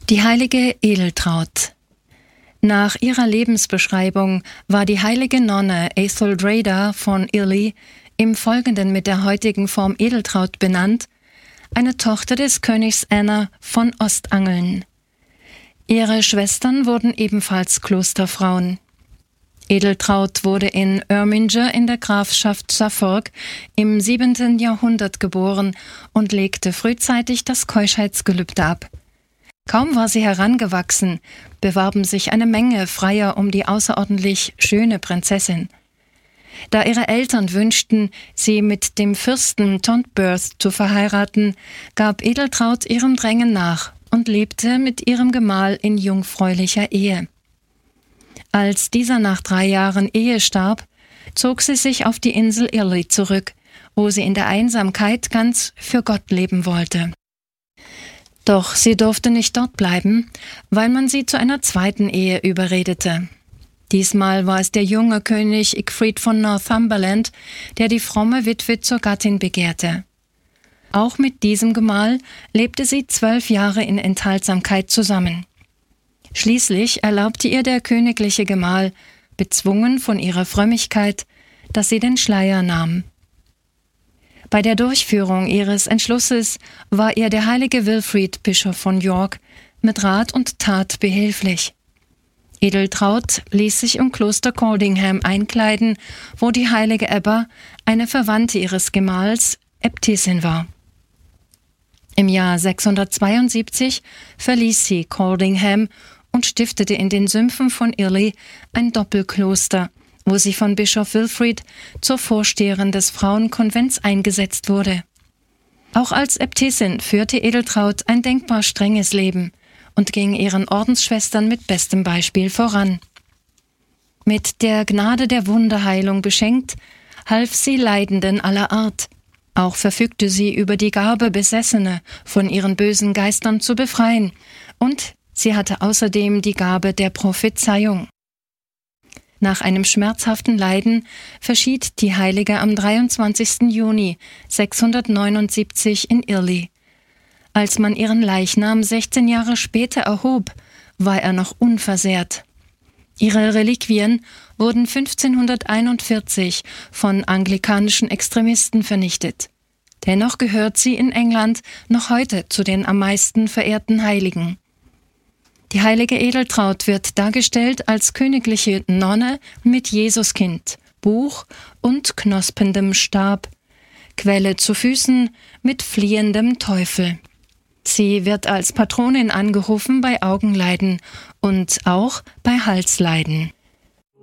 Die heilige Edeltraud. Nach ihrer Lebensbeschreibung war die heilige Nonne Ætheldrada von Ely, im Folgenden mit der heutigen Form Edeltraud benannt, eine Tochter des Königs Anna von Ostangeln. Ihre Schwestern wurden ebenfalls Klosterfrauen. Edeltraud wurde in Erminger in der Grafschaft Suffolk im 7. Jahrhundert geboren und legte frühzeitig das Keuschheitsgelübde ab. Kaum war sie herangewachsen, bewarben sich eine Menge Freier um die außerordentlich schöne Prinzessin. Da ihre Eltern wünschten, sie mit dem Fürsten Tonbert zu verheiraten, gab Edeltraud ihrem Drängen nach und lebte mit ihrem Gemahl in jungfräulicher Ehe. Als dieser nach 3 Jahren Ehe starb, zog sie sich auf die Insel Ely zurück, wo sie in der Einsamkeit ganz für Gott leben wollte. Doch sie durfte nicht dort bleiben, weil man sie zu einer zweiten Ehe überredete. Diesmal war es der junge König Ecgfrith von Northumberland, der die fromme Witwe zur Gattin begehrte. Auch mit diesem Gemahl lebte sie 12 Jahre in Enthaltsamkeit zusammen. Schließlich erlaubte ihr der königliche Gemahl, bezwungen von ihrer Frömmigkeit, dass sie den Schleier nahm. Bei der Durchführung ihres Entschlusses war ihr der heilige Wilfrid, Bischof von York, mit Rat und Tat behilflich. Edeltraud ließ sich im Kloster Coldingham einkleiden, wo die heilige Ebba, eine Verwandte ihres Gemahls, Äbtissin war. Im Jahr 672 verließ sie Coldingham und stiftete in den Sümpfen von Ely ein Doppelkloster, wo sie von Bischof Wilfrid zur Vorsteherin des Frauenkonvents eingesetzt wurde. Auch als Äbtissin führte Edeltraud ein denkbar strenges Leben und ging ihren Ordensschwestern mit bestem Beispiel voran. Mit der Gnade der Wunderheilung beschenkt, half sie Leidenden aller Art. Auch verfügte sie über die Gabe, Besessene von ihren bösen Geistern zu befreien, und sie hatte außerdem die Gabe der Prophezeiung. Nach einem schmerzhaften Leiden verschied die Heilige am 23. Juni 679 in Ely. Als man ihren Leichnam 16 Jahre später erhob, war er noch unversehrt. Ihre Reliquien wurden 1541 von anglikanischen Extremisten vernichtet. Dennoch gehört sie in England noch heute zu den am meisten verehrten Heiligen. Die heilige Edeltraud wird dargestellt als königliche Nonne mit Jesuskind, Buch und knospendem Stab, Quelle zu Füßen mit fliehendem Teufel. Sie wird als Patronin angerufen bei Augenleiden und auch bei Halsleiden.